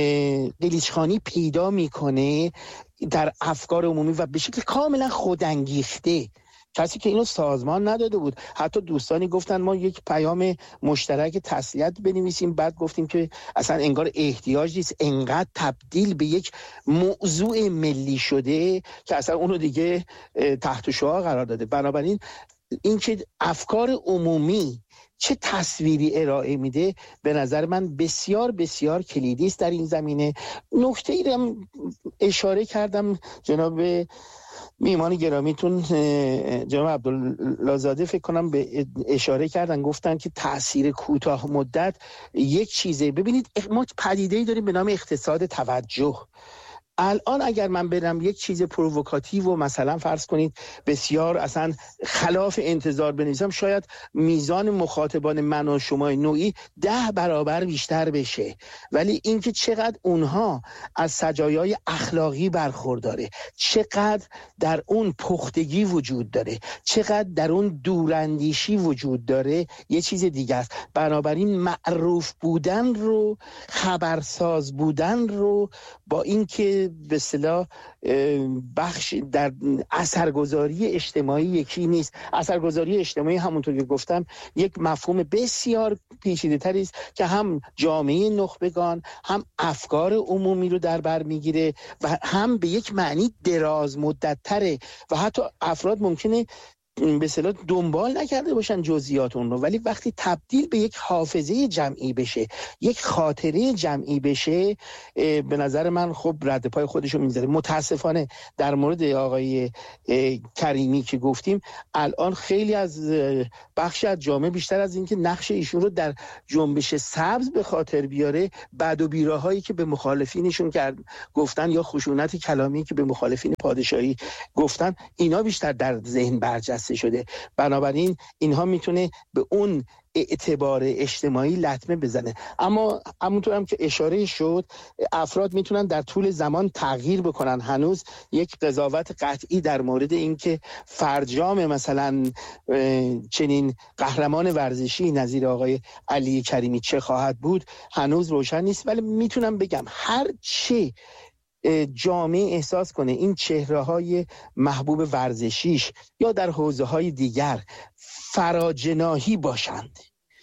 قلیچخانی پیدا میکنه در افکار عمومی و به شکل کاملا خودانگیخته، کسی که اینو سازمان نداده بود. حتی دوستانی گفتن ما یک پیام مشترک تسلیت بنویسیم، بعد گفتیم که اصلا انگار احتیاج نیست، انقدر تبدیل به یک موضوع ملی شده که اصلا اونو دیگه تحت شعاع قرار داده. بنابراین این که افکار عمومی چه تصویری ارائه میده به نظر من بسیار بسیار کلیدی است در این زمینه. نکته‌ای رو اشاره کردم جناب میهمان گرامیتون جناب عبدالله‌زاده فکر کنم به اشاره کردن، گفتن که تأثیر کوتاه مدت یک چیزه. ببینید ما پدیده‌ای داریم به نام اقتصاد توجه. الان اگر من برم یک چیز پرووکاتیو و مثلا فرض کنید بسیار اصلا خلاف انتظار بنویسم، شاید میزان مخاطبان من و شما نوعی ده برابر بیشتر بشه، ولی اینکه چقدر اونها از سجایای اخلاقی برخورداره، چقدر در اون پختگی وجود داره، چقدر در اون دوراندیشی وجود داره، یه چیز دیگه است. بنابراین معروف بودن رو، خبرساز بودن رو با اینکه به اصطلاح بخش در اثرگذاری اجتماعی یکی نیست. اثرگذاری اجتماعی همونطور که گفتم یک مفهوم بسیار پیچیده‌تری است که هم جامعه نخبگان، هم افکار عمومی رو در بر میگیره و هم به یک معنی دراز مدت‌تره و حتی افراد ممکنه به اصطلاح دنبال نکرده باشن جزئیات اون رو، ولی وقتی تبدیل به یک حافظه جمعی بشه، یک خاطره جمعی بشه، به نظر من خب رد پای خودشو میذاره. متاسفانه در مورد آقای کریمی که گفتیم، الان خیلی از بخش از جامعه بیشتر از اینکه نقش ایشون رو در جنبش سبز به خاطر بیاره، بد و بیراهایی که به مخالفینشون کرد گفتن یا خشونت کلامی که به مخالفین پادشاهی گفتن، اینا بیشتر در ذهن برجسته شده. بنابراین اینها میتونه به اون اعتبار اجتماعی لطمه بزنه. اما همونطور هم که اشاره شد، افراد میتونن در طول زمان تغییر بکنن. هنوز یک قضاوت قطعی در مورد اینکه فرجام مثلا چنین قهرمان ورزشی نظیر آقای علی کریمی چه خواهد بود هنوز روشن نیست، ولی میتونم بگم هر چه جامعه احساس کنه این چهره‌های محبوب ورزشیش یا در حوزه‌های دیگر فراجناحی باشند،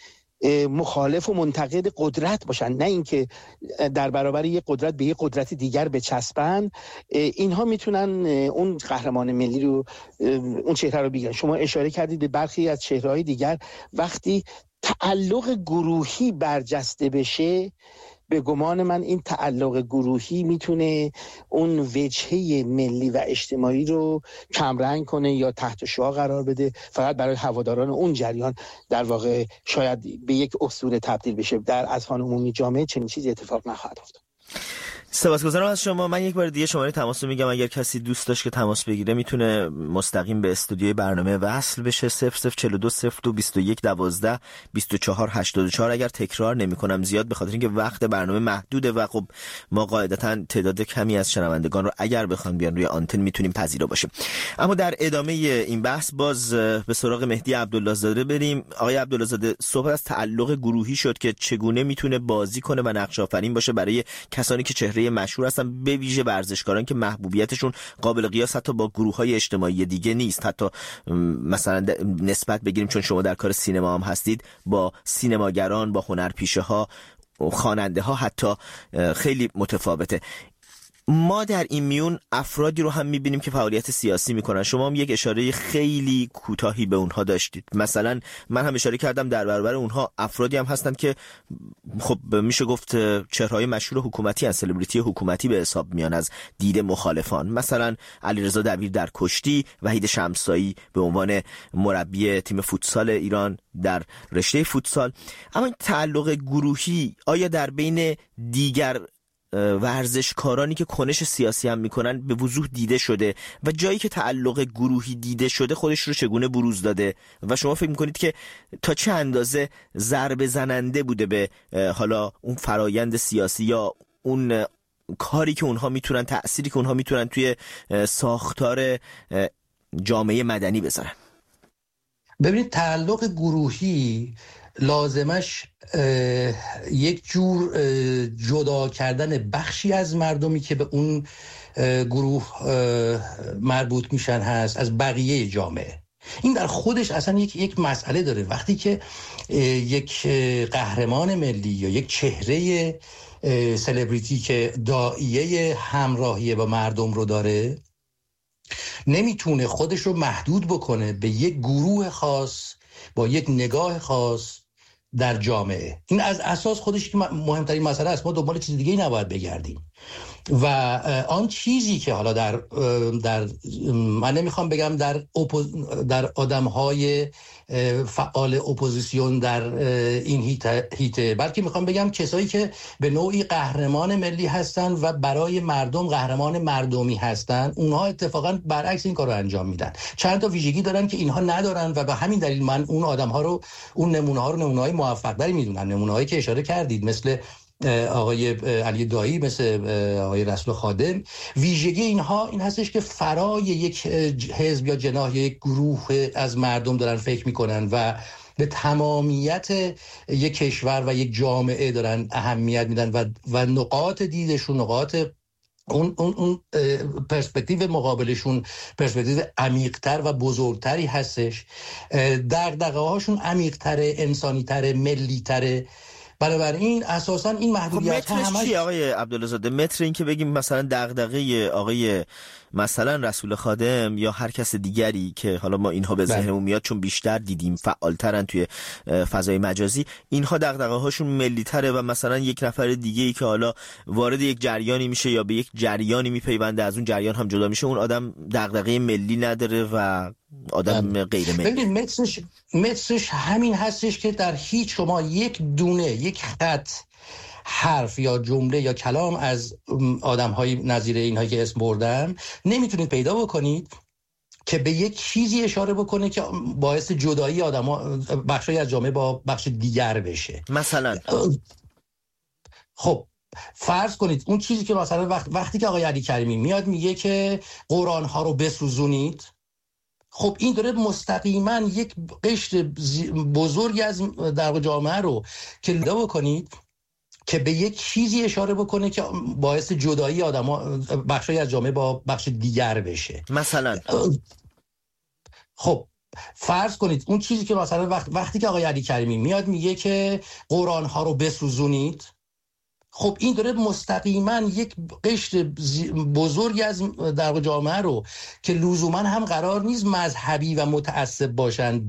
مخالف و منتقد قدرت باشن، نه اینکه در برابر یک قدرت به یک قدرت دیگر بچسبن، اینها میتونن اون قهرمان ملی رو، اون چهره رو بگیرن. شما اشاره کردید به برخی از چهره‌های دیگر، وقتی تعلق گروهی برجسته بشه، به گمان من این تعلق گروهی میتونه اون وجهه ملی و اجتماعی رو کمرنگ کنه یا تحت شعاع قرار بده، فقط برای هواداران اون جریان در واقع شاید به یک اسطوره تبدیل بشه. در اذهان عمومی جامعه چنین چیزی اتفاق نخواهد افتاد. سپاسگزارم از شما. من یک بار دیگه شماره تماس رو میگم، اگر کسی دوست داشت که تماس بگیره میتونه مستقیم به استودیوی برنامه وصل بشه. صفر صفر چهل و دو صفر دو بیست و یک دوازده بیست و چهار هشتاد و چهار. اگر تکرار نمی کنم زیاد به خاطر اینکه وقت برنامه محدوده و خب ما قاعدتا تعداد کمی از شنوندگان رو اگر بخوام بیان روی آنتن میتونیم پذیرا باشیم. اما در ادامه این بحث باز به سراغ مهدی عبدالله‌زاده بریم. آقای عبدالله‌زاده، صحبت از تعلق گروهی شد که چگونه میتونه بازی کنه و نقش آفرین باشه برای کسانی که چهره مشهور هستن، به ویژه ورزشکاران که محبوبیتشون قابل قیاس حتی با گروه‌های اجتماعی دیگه نیست. حتی مثلا نسبت بگیریم، چون شما در کار سینما هم هستید، با سینماگران، با هنرپیشه‌ها، خواننده‌ها حتی خیلی متفاوته. ما در این میون افرادی رو هم میبینیم که فعالیت سیاسی میکنن. شما هم یک اشاره خیلی کوتاهی به اونها داشتید. مثلا من هم اشاره کردم در برابر اونها افرادی هم هستند که خب میشه گفت چهره‌های مشهور حکومتی هستند، سلبریتی حکومتی به حساب میان از دید مخالفان. مثلا علیرضا دبیر در کشتی، وحید شمسایی به عنوان مربی تیم فوتسال ایران در رشته فوتسال. اما این تعلق گروهی آیا در بین دیگر ورزشکارانی که کنش سیاسی هم میکنن به وضوح دیده شده و جایی که تعلق گروهی دیده شده خودش رو چگونه بروز داده و شما فکر میکنید که تا چه اندازه ضربه زننده بوده به حالا اون فرایند سیاسی یا اون کاری که اونها میتونن، تأثیری که اونها میتونن توی ساختار جامعه مدنی بذارن؟ ببینید، تعلق گروهی لازمش یک جور جدا کردن بخشی از مردمی که به اون گروه مربوط میشن هست از بقیه جامعه. این در خودش اصلا یک یک مسئله داره. وقتی که یک قهرمان ملی یا یک چهره سلبریتی که داعیه همراهی با مردم رو داره نمیتونه خودش رو محدود بکنه به یک گروه خاص با یک نگاه خاص در جامعه. این از اساس خودش مهمترین مسئله است. ما دنبال چیز دیگه‌ای نباید بگردیم و آن چیزی که حالا در در من نمیخوام بگم در در آدم‌های فعال اپوزیسیون در این هیته، بلکه میخوام بگم کسایی که به نوعی قهرمان ملی هستن و برای مردم قهرمان مردمی هستن، اونها اتفاقا برعکس این کارو انجام میدن. چند تا ویژگی دارن که اینها ندارن و به همین دلیل من اون آدم‌ها رو، اون نمونه‌ها رو نمونه‌های موفق‌تری میدونم. نمونه‌هایی که اشاره کردید مثل آقای علی دایی، مثل آقای رسول خادم، ویژگی اینها این هستش که فرای یک حزب یا جناح یک گروه از مردم دارن فکر میکنن و به تمامیت یک کشور و یک جامعه دارن اهمیت میدن و و نقاط دیدشون، نقاط اون اون اون پرسپکتیو مقابلشون پرسپکتیو عمیق‌تر و بزرگتری هستش. دغدغه‌هاشون عمیق‌تره، انسانی‌تره، ملی‌تره. بنابراین اساساً این محدودیت ها همش چیه آقای عبدالله؟ متر این که بگیم مثلا دغدغه آقای مثلا رسول خادم یا هر کس دیگری که حالا ما اینها به ذهنمون میاد چون بیشتر دیدیم فعالترن توی فضای مجازی، اینها دغدغه هاشون ملی تره و مثلا یک نفر دیگه ای که حالا وارد یک جریانی میشه یا به یک جریانی میپیونده از اون جریان هم جدا میشه، اون آدم دغدغه ملی نداره و آدم غیر ملی. ببینید مترش مترش همین هستش که در هیچ شما یک دونه، یک خط، حرف یا جمله یا کلام از آدم‌های نظیر اینهایی که اسم بردم نمیتونید پیدا بکنید که به یک چیزی اشاره بکنه که باعث جدایی آدم‌ها، بخشی از جامعه با بخش دیگر بشه. مثلا خب فرض کنید اون چیزی که مثلا وقت وقتی که آقای علی کریمی میاد میگه که قرآن‌ها رو بسوزونید، خب این داره مستقیما یک قشر بزرگی از در جامعه رو که پیدا بکنید که به یک چیزی اشاره بکنه که باعث جدایی آدم‌ها، بخشی از جامعه با بخش دیگر بشه. مثلا خب فرض کنید اون چیزی که مثلا وقت وقتی که آقای علی کریمی میاد میگه که قرآن‌ها رو بسوزونید، خب این داره مستقیما یک قشر بزرگی از در جامعه رو که لزوما هم قرار نیست مذهبی و متعصب باشن